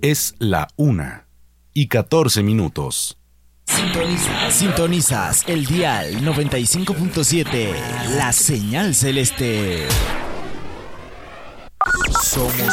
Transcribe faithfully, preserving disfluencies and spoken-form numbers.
Es la una y catorce minutos. Sintonizas, sintonizas el dial noventa y cinco punto siete, la señal celeste. Somos